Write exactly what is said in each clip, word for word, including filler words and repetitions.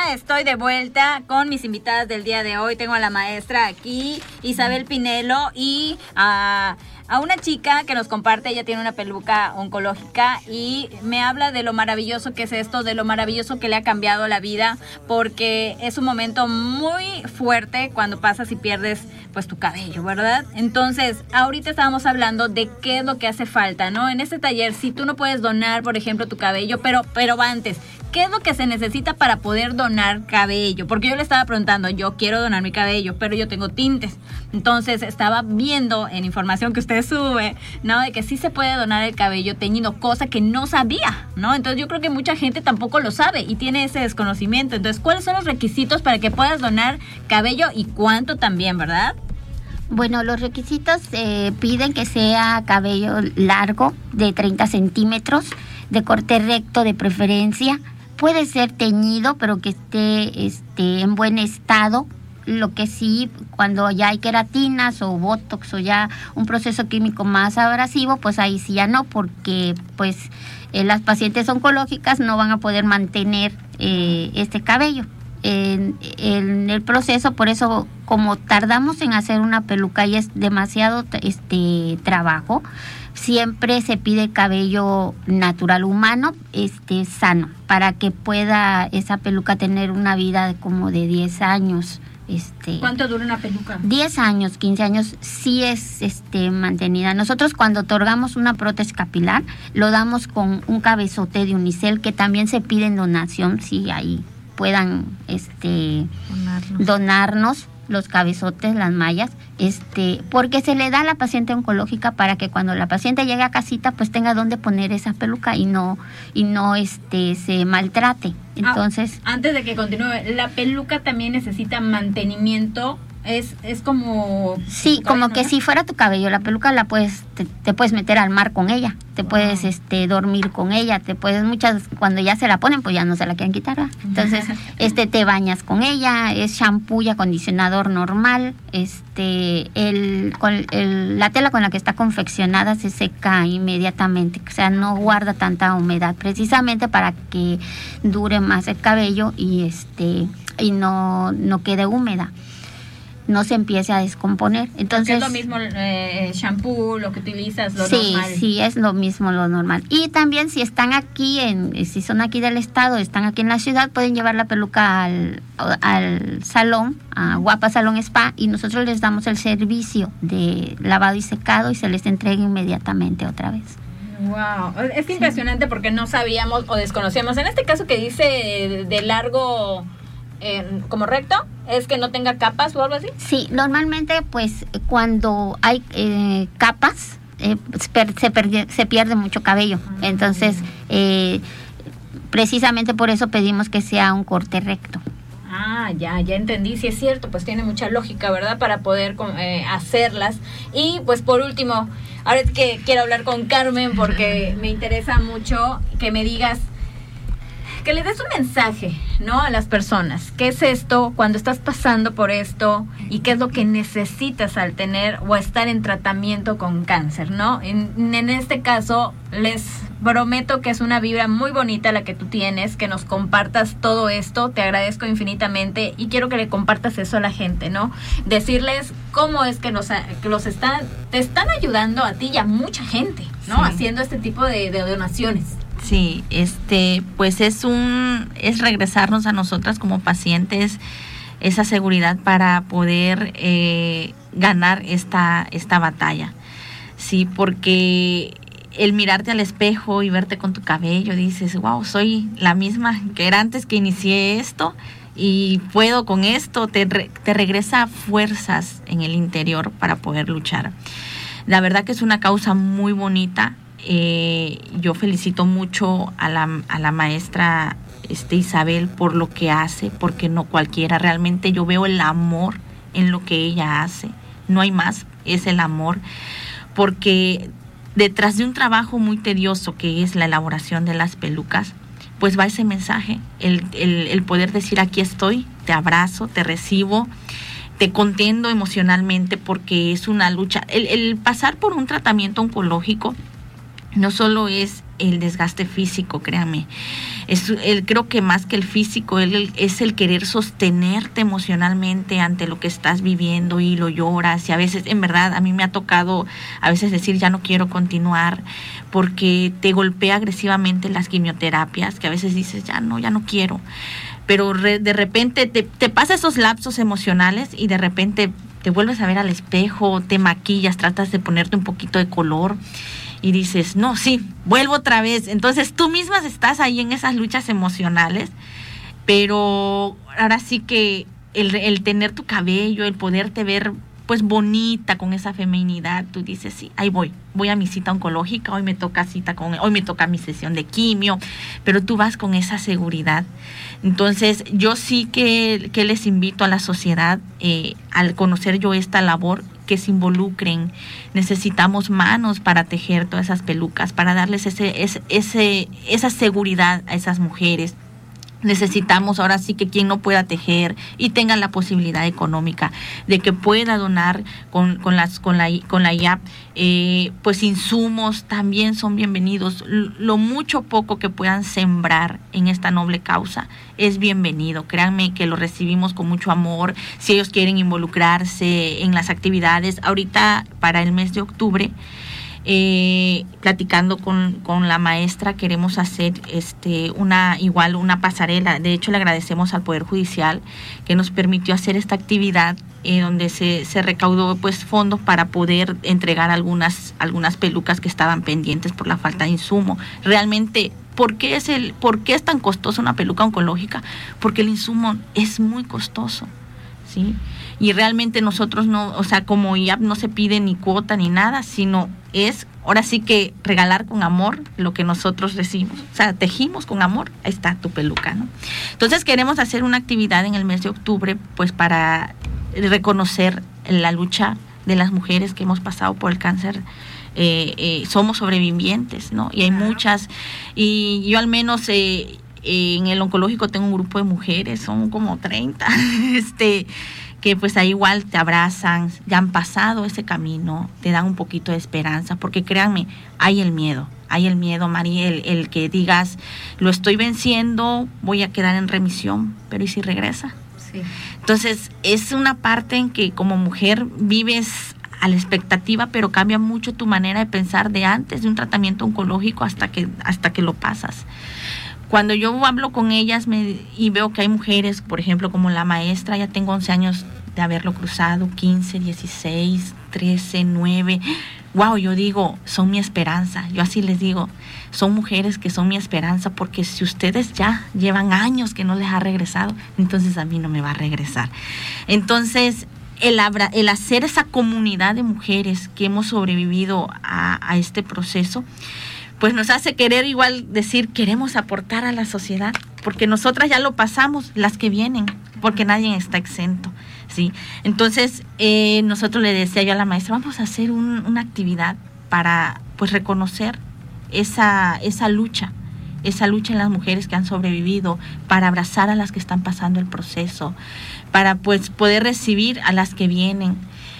ya estoy de vuelta con mis invitadas del día de hoy. Tengo a la maestra aquí, Isabel Pinelo, y a, a una chica que nos comparte. Ella tiene una peluca oncológica y me habla de lo maravilloso que es esto, de lo maravilloso que le ha cambiado la vida, porque es un momento muy fuerte cuando pasas y pierdes pues tu cabello, ¿verdad? Entonces, ahorita estábamos hablando de qué es lo que hace falta, ¿no? En este taller, si tú no puedes donar, por ejemplo, tu cabello, pero, pero antes, ¿qué es lo que se necesita para poder donar cabello? Porque yo le estaba preguntando, yo quiero donar mi cabello, pero yo tengo tintes. Entonces, estaba viendo en información que usted sube, ¿no? De que sí se puede donar el cabello teñido, cosa que no sabía, ¿no? Entonces, yo creo que mucha gente tampoco lo sabe y tiene ese desconocimiento. Entonces, ¿cuáles son los requisitos para que puedas donar cabello y cuánto también, verdad? Bueno, los requisitos eh, piden que sea cabello largo de treinta centímetros, de corte recto de preferencia. Puede ser teñido, pero que esté este, en buen estado. Lo que sí, cuando ya hay queratinas o botox o ya un proceso químico más abrasivo, pues ahí sí ya no, porque pues eh, las pacientes oncológicas no van a poder mantener eh, este cabello. En, en el proceso, por eso como tardamos en hacer una peluca y es demasiado este trabajo, siempre se pide cabello natural humano, este sano, para que pueda esa peluca tener una vida de como de diez años. Este, ¿Cuánto dura una peluca? diez años, quince años, sí es este mantenida. Nosotros cuando otorgamos una prótesis capilar, lo damos con un cabezote de unicel que también se pide en donación, sí, ahí puedan este donarnos. donarnos los cabezotes, las mallas, este, porque se le da a la paciente oncológica para que cuando la paciente llegue a casita pues tenga dónde poner esa peluca y no y no este se maltrate. Entonces, ah, antes de que continúe, la peluca también necesita mantenimiento. Es, es como... Sí, como ¿no? que si fuera tu cabello, la peluca la puedes, te, te puedes meter al mar con ella, te wow. puedes este dormir con ella, te puedes, muchas, cuando ya se la ponen, pues ya no se la quieren quitar, ¿verdad? Entonces, este, te bañas con ella, es shampoo y acondicionador normal, este, el, con, el, la tela con la que está confeccionada se seca inmediatamente, o sea, no guarda tanta humedad, precisamente para que dure más el cabello y este, y no, no quede húmeda, no se empiece a descomponer. Entonces, es lo mismo eh, shampoo, lo que utilizas, lo sí, normal. Sí, sí, es lo mismo, lo normal. Y también si están aquí, en, si son aquí del estado, están aquí en la ciudad, pueden llevar la peluca al, al salón, a Guapa Salón Spa, y nosotros les damos el servicio de lavado y secado y se les entrega inmediatamente otra vez. Wow, es sí. impresionante porque no sabíamos o desconocíamos. En este caso que dice de, de largo... Eh, como recto, es que no tenga capas o algo así. Sí, normalmente pues cuando hay eh, capas eh, se, pierde, se pierde mucho cabello, uh-huh. entonces eh, precisamente por eso pedimos que sea un corte recto. Ah, ya, ya entendí, sí es cierto, pues tiene mucha lógica, ¿verdad? Para poder eh, hacerlas. Y pues por último, ahora es que quiero hablar con Carmen porque me interesa mucho que me digas, que le des un mensaje, ¿no? A las personas. ¿Qué es esto cuando estás pasando por esto? ¿Y qué es lo que necesitas al tener o estar en tratamiento con cáncer, ¿no? En, en este caso, les prometo que es una vibra muy bonita la que tú tienes, que nos compartas todo esto. Te agradezco infinitamente y quiero que le compartas eso a la gente, ¿no? Decirles cómo es que, nos, que los están, te están ayudando a ti y a mucha gente, ¿no? Sí. Haciendo este tipo de, de donaciones. Sí, este, pues es un, es regresarnos a nosotras como pacientes esa seguridad para poder eh, ganar esta, esta batalla. Sí, porque el mirarte al espejo y verte con tu cabello, dices, wow, soy la misma que era antes que inicié esto y puedo con esto, te, re, te regresa fuerzas en el interior para poder luchar. La verdad que es una causa muy bonita. Eh, yo felicito mucho a la, a la maestra este, Isabel por lo que hace, porque no cualquiera, realmente yo veo el amor en lo que ella hace, no hay más, es el amor, porque detrás de un trabajo muy tedioso que es la elaboración de las pelucas, pues va ese mensaje, el, el, el poder decir aquí estoy, te abrazo, te recibo, te contiendo emocionalmente, porque es una lucha, el, el pasar por un tratamiento oncológico no solo es el desgaste físico, créanme. Es, el, creo que más que el físico, él es el querer sostenerte emocionalmente ante lo que estás viviendo y lo lloras. Y a veces, en verdad, a mí me ha tocado a veces decir ya no quiero continuar porque te golpea agresivamente las quimioterapias, que a veces dices ya no, ya no quiero. Pero re, de repente te, te pasa esos lapsos emocionales y de repente te vuelves a ver al espejo, te maquillas, tratas de ponerte un poquito de color y dices, no, sí, vuelvo otra vez. Entonces tú misma estás ahí en esas luchas emocionales, pero ahora sí que el, el tener tu cabello, el poderte ver pues bonita con esa feminidad, tú dices, sí, ahí voy, voy a mi cita oncológica, hoy me toca cita con, hoy me toca mi sesión de quimio, pero tú vas con esa seguridad. Entonces yo sí que, que les invito a la sociedad, eh, al conocer yo esta labor, que se involucren. Necesitamos manos para tejer todas esas pelucas, para darles ese, ese, ese, esa seguridad a esas mujeres. Necesitamos ahora sí que quien no pueda tejer y tenga la posibilidad económica de que pueda donar con, con, las, con, la, con la I A P, eh, pues insumos también son bienvenidos. Lo mucho poco que puedan sembrar en esta noble causa es bienvenido. Créanme que lo recibimos con mucho amor. Si ellos quieren involucrarse en las actividades, ahorita para el mes de octubre, Eh, platicando con, con la maestra, queremos hacer este una igual una pasarela. De hecho, le agradecemos al Poder Judicial que nos permitió hacer esta actividad, eh, donde se, se recaudó pues fondos para poder entregar algunas, algunas pelucas que estaban pendientes por la falta de insumo. Realmente, ¿por qué es, el, ¿por qué es tan costosa una peluca oncológica? Porque el insumo es muy costoso, ¿sí? Y realmente nosotros no, o sea, como I A P no se pide ni cuota ni nada, sino es, ahora sí que regalar con amor lo que nosotros recibimos. O sea, tejimos con amor, ahí está tu peluca, ¿no? Entonces queremos hacer una actividad en el mes de octubre, pues para reconocer la lucha de las mujeres que hemos pasado por el cáncer. Eh, eh, somos sobrevivientes, ¿no? Y hay muchas, y yo al menos eh, eh, en el oncológico tengo un grupo de mujeres, son como treinta, este... que pues ahí igual te abrazan, ya han pasado ese camino, te dan un poquito de esperanza, porque créanme, hay el miedo, hay el miedo, Mari, el, el que digas, lo estoy venciendo, voy a quedar en remisión, pero ¿y si regresa? Sí. Entonces, es una parte en que como mujer vives a la expectativa, pero cambia mucho tu manera de pensar de antes de un tratamiento oncológico hasta que, hasta que lo pasas. Cuando yo hablo con ellas me, y veo que hay mujeres, por ejemplo, como la maestra, ya tengo once años de haberlo cruzado, quince, dieciséis, trece, nueve. Wow, yo digo, son mi esperanza. Yo así les digo, son mujeres que son mi esperanza, porque si ustedes ya llevan años que no les ha regresado, entonces a mí no me va a regresar. Entonces, el, abra, el hacer esa comunidad de mujeres que hemos sobrevivido a, a este proceso, pues nos hace querer igual decir, queremos aportar a la sociedad, porque nosotras ya lo pasamos, las que vienen, porque nadie está exento, ¿sí? Entonces, eh, nosotros le decía yo a la maestra, vamos a hacer un, una actividad para, pues, reconocer esa, esa lucha, esa lucha en las mujeres que han sobrevivido, para abrazar a las que están pasando el proceso, para, pues, poder recibir a las que vienen,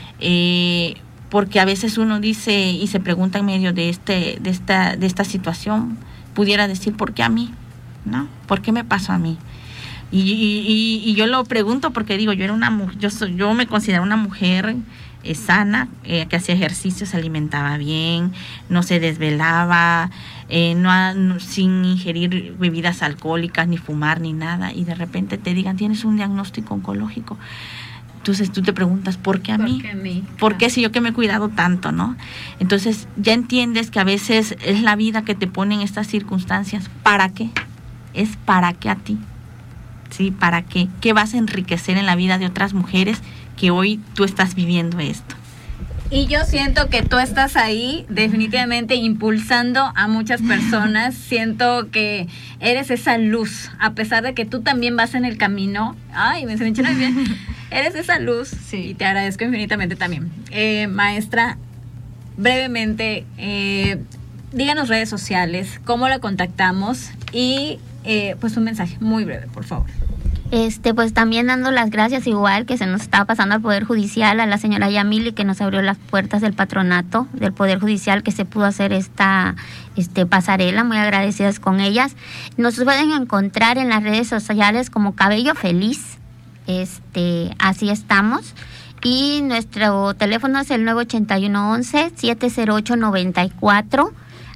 eh, porque a veces uno dice y se pregunta en medio de este de esta de esta situación, pudiera decir, ¿por qué a mí? ¿No? ¿Por qué me pasó a mí? Y, y, y yo lo pregunto porque digo, yo era una yo soy, yo me considero una mujer eh, sana, eh, que hacía ejercicio, se alimentaba bien, no se desvelaba, eh, no, no sin ingerir bebidas alcohólicas, ni fumar, ni nada, y de repente te digan, tienes un diagnóstico oncológico. Entonces tú te preguntas, ¿por qué a mí? ¿Por qué a mí? ¿Por qué si yo que me he cuidado tanto, no? Entonces ya entiendes que a veces es la vida que te pone en estas circunstancias. ¿Para qué? Es para qué a ti. ¿Sí? ¿Para qué? ¿Qué vas a enriquecer en la vida de otras mujeres que hoy tú estás viviendo esto? Y yo siento que tú estás ahí definitivamente impulsando a muchas personas. Siento que eres esa luz, a pesar de que tú también vas en el camino. Ay, me se me enchina bien. Eres esa luz, sí. Y te agradezco infinitamente también. Eh, maestra, brevemente, eh, díganos redes sociales, cómo la contactamos y eh, pues un mensaje muy breve, por favor. Este, pues también dando las gracias, igual que se nos estaba pasando al Poder Judicial, a la señora Yamili, que nos abrió las puertas del patronato del Poder Judicial, que se pudo hacer esta este pasarela, muy agradecidas con ellas. Nos pueden encontrar en las redes sociales como Cabello Feliz, este, así estamos, y nuestro teléfono es el nueve ocho uno once, siete cero ocho noventa y cuatro.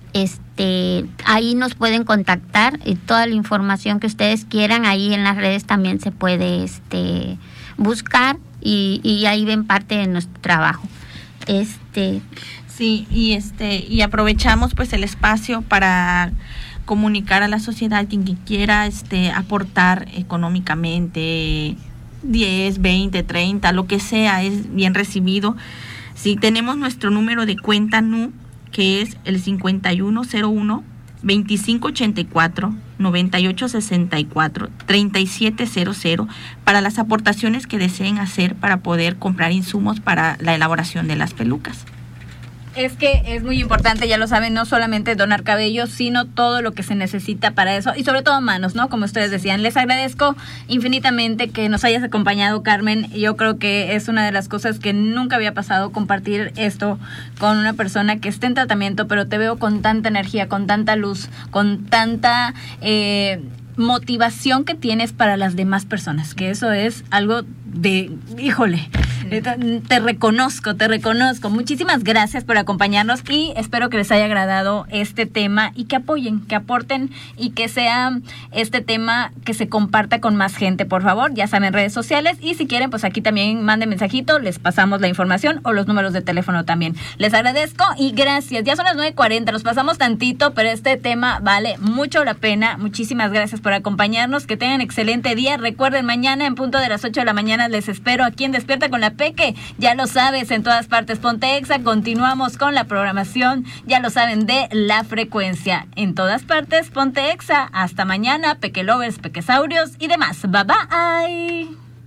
Este, ahí nos pueden contactar y toda la información que ustedes quieran, ahí en las redes también se puede este buscar y, y ahí ven parte de nuestro trabajo. Este sí, y este y aprovechamos pues el espacio para comunicar a la sociedad quien quiera este aportar económicamente diez, veinte, treinta, lo que sea, es bien recibido. Si tenemos nuestro número de cuenta N U, que es el cincuenta y uno cero uno, veinticinco ochenta y cuatro, noventa y ocho sesenta y cuatro, treinta y siete cero cero, para las aportaciones que deseen hacer para poder comprar insumos para la elaboración de las pelucas. Es que es muy importante, ya lo saben, no solamente donar cabello, sino todo lo que se necesita para eso, y sobre todo manos, ¿no? Como ustedes decían. Les agradezco infinitamente que nos hayas acompañado, Carmen. Yo creo que es una de las cosas que nunca había pasado, compartir esto con una persona que esté en tratamiento, pero te veo con tanta energía, con tanta luz, con tanta eh, motivación que tienes para las demás personas, que eso es algo de, híjole, te reconozco, te reconozco. Muchísimas gracias por acompañarnos y espero que les haya agradado este tema y que apoyen, que aporten y que sea este tema que se comparta con más gente, por favor. Ya saben, redes sociales, y si quieren, pues aquí también manden mensajito, les pasamos la información o los números de teléfono también. Les agradezco y gracias. Ya son las nueve cuarenta, nos pasamos tantito, pero este tema vale mucho la pena. Muchísimas gracias por acompañarnos, que tengan excelente día. Recuerden, mañana en punto de las ocho de la mañana les espero aquí en Despierta con la Peque. Ya lo sabes, en todas partes Ponte Exa. Continuamos con la programación, ya lo saben, de La Frecuencia. En todas partes Ponte Exa. Hasta mañana, Peque Lovers, Pequesaurios y demás. Bye bye.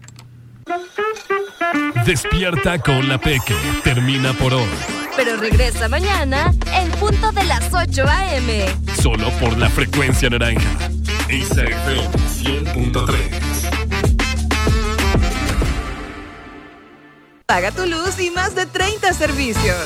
Despierta con la Peque termina por hoy, pero regresa mañana en punto de las ocho a eme. Solo por La Frecuencia Naranja. Exa F M cien punto tres. Paga tu luz y más de treinta servicios.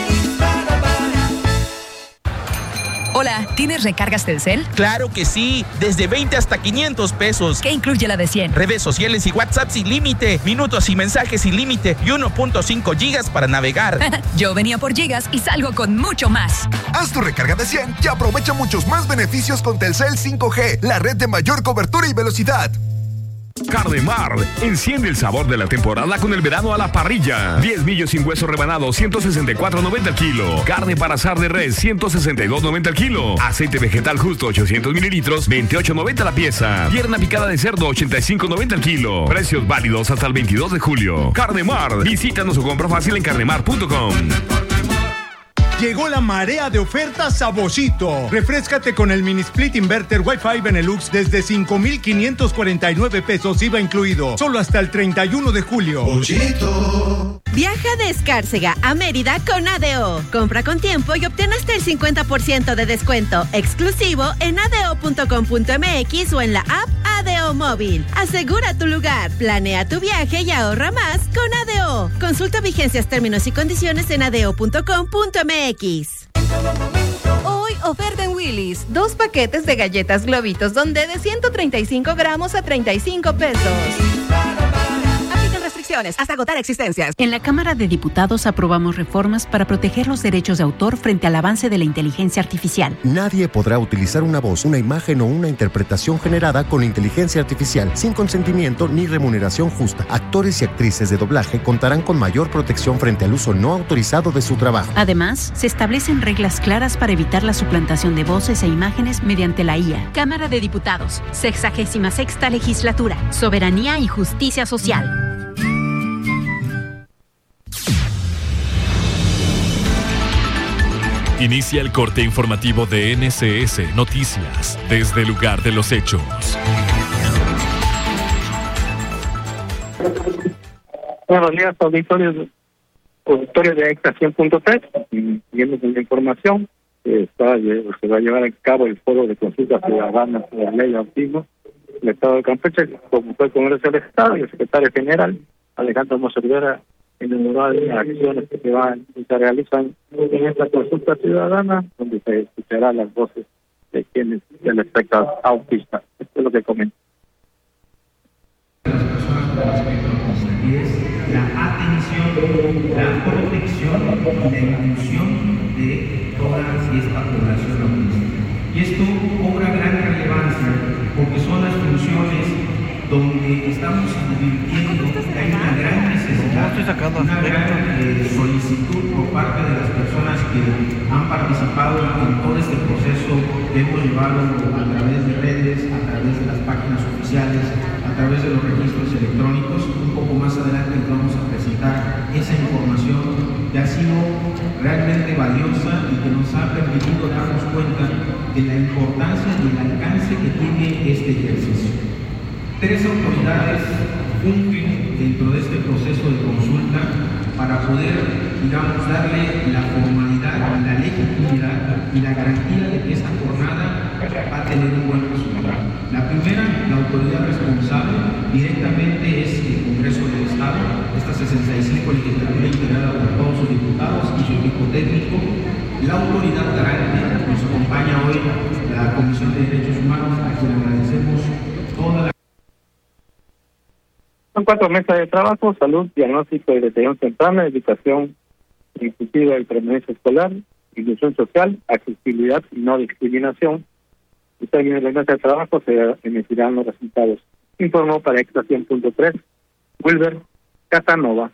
Hola, ¿tienes recargas Telcel? Claro que sí, desde veinte hasta quinientos pesos. ¿Qué incluye la de cien? Redes sociales y WhatsApp sin límite, minutos y mensajes sin límite y uno punto cinco gigas para navegar. Yo venía por gigas y salgo con mucho más. Haz tu recarga de cien y aprovecha muchos más beneficios con Telcel cinco G, la red de mayor cobertura y velocidad. Cardemar, enciende el sabor de la temporada con el verano a la parrilla. diez millos sin hueso rebanado, ciento sesenta y cuatro noventa el kilo. Carne para asar de res, ciento sesenta y dos noventa el kilo. Aceite vegetal justo, ochocientos mililitros, veintiocho noventa la pieza. Pierna picada de cerdo, ochenta y cinco noventa el kilo. Precios válidos hasta el veintidós de julio. Cardemar, visítanos o compra fácil en cardemar punto com. Llegó la marea de ofertas a Boschito. Refréscate con el mini split inverter Wi-Fi Benelux desde cinco mil quinientos cuarenta y nueve pesos I V A incluido. Solo hasta el treinta y uno de julio. Boschito. Viaja de Escárcega a Mérida con A D O. Compra con tiempo y obtén hasta el cincuenta por ciento de descuento exclusivo en a d o punto com punto m x o en la app A D O Móvil. Asegura tu lugar, planea tu viaje y ahorra más con A D O. Consulta vigencias, términos y condiciones en a d o punto com punto m x. Hoy oferta en Willy's. Dos paquetes de galletas Globitos Donde de ciento treinta y cinco gramos a treinta y cinco pesos. Aplican restricciones hasta agotar existencias. En la Cámara de Diputados aprobamos reformas para proteger los derechos de autor frente al avance de la inteligencia artificial. Nadie podrá utilizar una voz, una imagen o una interpretación generada con inteligencia artificial sin consentimiento ni remuneración justa. Actores y actrices de doblaje contarán con mayor protección frente al uso no autorizado de su trabajo. Además, se establecen reglas claras para evitar la suplantación de voces e imágenes mediante la I A. Cámara de Diputados, sexagésima sexta legislatura, soberanía y justicia social. Inicia el corte informativo de N S S Noticias desde el lugar de los hechos. Buenos días, auditores, auditores de Exa cien punto tres. Siguiendo con la información, eh, está, se va a llevar a cabo el foro de consulta ciudadana de la ley de autismo del Estado de Campeche, como fue el Congreso del Estado y el secretario general, Alejandro Mocervera, enumeró las acciones que se van y se realizan en esta consulta ciudadana, donde se escuchará las voces de quienes del espectro autista. Esto es lo que comenta. La atención, la protección y la inclusión de toda esta población autista. Y esto cobra gran relevancia porque son las funciones donde estamos advirtiendo que hay una gran necesidad, una gran eh, solicitud por parte de las personas que han participado en todo este proceso que hemos llevado a través de redes, a través de las páginas oficiales, a través de los registros electrónicos. Un poco más adelante vamos a presentar esa información que ha sido realmente valiosa y que nos ha permitido darnos cuenta de la importancia y el alcance que tiene este ejercicio. Tres autoridades fungen dentro de este proceso de consulta para poder, digamos, darle la formalidad, la legitimidad y la garantía de que esta jornada va a tener un buen resultado. La primera, la autoridad responsable, directamente es el Congreso del Estado, esta sesenta y cinco legislatura integrada por todos sus diputados y su equipo técnico. La autoridad garante, nos acompaña hoy la Comisión de Derechos Humanos, a quien agradecemos toda la... Son cuatro mesas de trabajo: salud, diagnóstico y detección temprana, educación inclusiva y permanencia escolar, inclusión social, accesibilidad y no discriminación. Y también en la mesa de trabajo se emitirán los resultados. Informó para Extra cien punto tres, Wilber Casanova.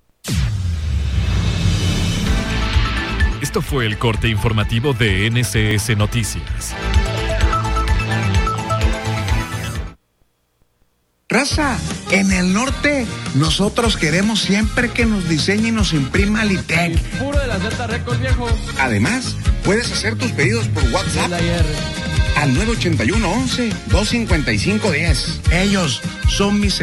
Esto fue el corte informativo de N C S Noticias. Raza, en el norte, nosotros queremos siempre que nos diseñe y nos imprima Litec. Puro de la Z Record, viejo. Además, puedes hacer tus pedidos por WhatsApp al nueve ocho uno, once, dos cincuenta y cinco diez. Ellos son mis